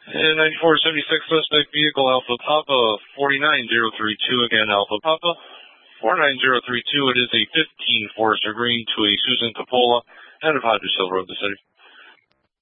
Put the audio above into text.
And 9476 suspect vehicle Alpha Papa 49032 again, Alpha Papa 49032. It is a 15 Forester Green to a Susan Coppola out of Hodges Hill Road, the city.